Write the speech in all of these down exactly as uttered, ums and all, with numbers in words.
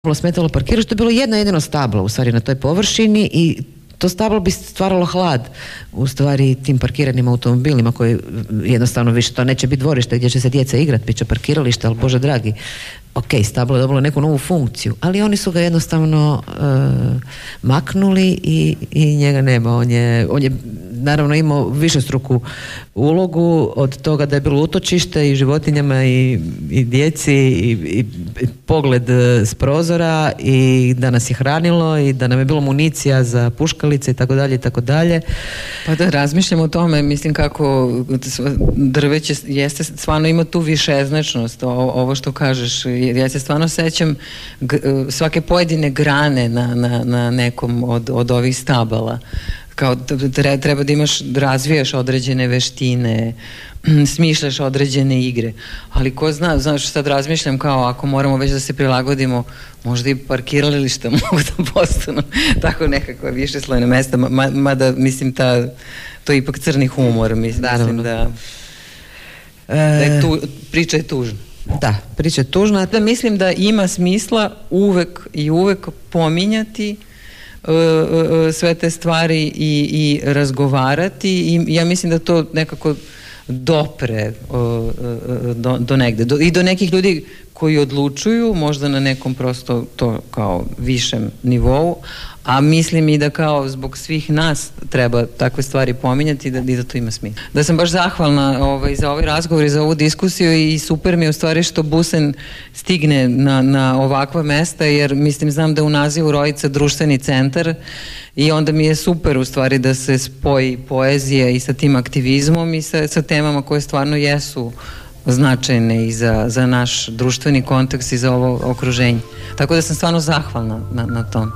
smetalo parkirati, što je bilo jedno jedino stablo u stvari na toj površini i to stablo bi stvaralo hlad u stvari tim parkiranim automobilima koji jednostavno više to neće biti dvorište gdje će se djeca igrati, bit će parkiralište, ali Bože dragi, ok, stablo je dobilo neku novu funkciju, ali oni su ga jednostavno uh, maknuli i, i njega nema. On je, on je naravno imao višestruku ulogu od toga da je bilo utočište i životinjama i, i djeci i, i, i pogled s prozora i da nas je hranilo i da nam je bilo municija za puškalice i tako dalje i tako dalje. Pa da razmišljam o tome, mislim kako drveće jeste, stvarno ima tu višeznačnost, ovo što kažeš. Ja se stvarno sećam svake pojedine grane na, na, na nekom od, od ovih stabala. Kao treba da imaš, da razvijaš određene veštine, smišljaš određene igre, ali ko zna, znaš, sad razmišljam kao ako moramo već da se prilagodimo, možda i parkirališta mogu da postanu tako nekakva višeslojna mesta, mada mislim ta, to je ipak crni humor, mislim, mislim da, da je tu, priča je tužna. Da, priča je tužna. Da mislim da ima smisla uvek i uvek pominjati sve te stvari i, i razgovarati i ja mislim da to nekako dopre do, do negde do, i do nekih ljudi koji odlučuju možda na nekom prosto to kao višem nivou, a mislim i da kao zbog svih nas treba takve stvari pominjati i da, i da to ima smisla. Da sam baš zahvalna ovaj, za ovaj razgovor i za ovu diskusiju i super mi je u stvari što Busen stigne na, na ovakva mesta, jer mislim znam da je u nazivu Rojica društveni centar i onda mi je super u stvari da se spoji poezija i sa tim aktivizmom i sa, sa temama koje stvarno jesu značajne i za, za naš društveni kontekst i za ovo okruženje. Tako da sam stvarno zahvalna na, na tom.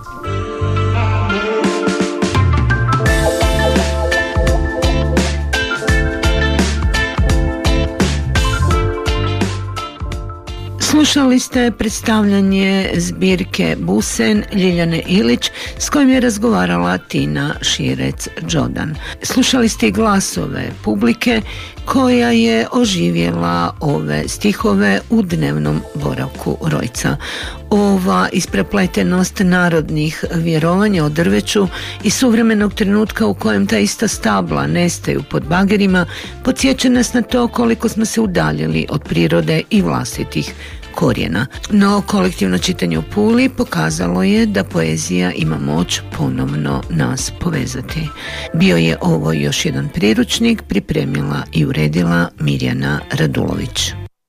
Slušali ste predstavljanje zbirke Busen Ljiljane Ilić s kojim je razgovarala Tina Širec-Đodan. Slušali ste i glasove publike koja je oživjela ove stihove u dnevnom boravku Rojca. Ova isprepletenost narodnih vjerovanja o drveću i suvremenog trenutka u kojem ta ista stabla nestaju pod bagerima podsjeća nas na to koliko smo se udaljili od prirode i vlastitih korijena. No, kolektivno čitanje u Puli pokazalo je da poezija ima moć ponovno nas povezati. Bio je ovo još jedan priručnik, pripremila i uredila Mirjana Radulović.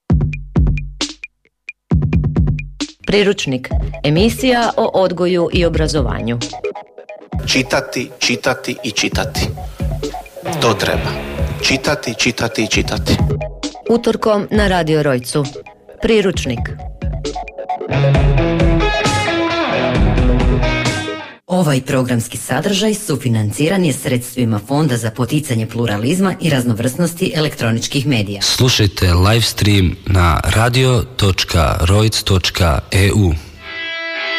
Priručnik, emisija o odgoju i obrazovanju. Čitati, čitati i čitati. To treba. Čitati, čitati i čitati. Utorkom na Radio Rojcu. Priručnik. Ovaj programski sadržaj sufinanciran je sredstvima Fonda za poticanje pluralizma i raznovrsnosti elektroničkih medija. Slušajte live stream na radio točka rojc točka e u.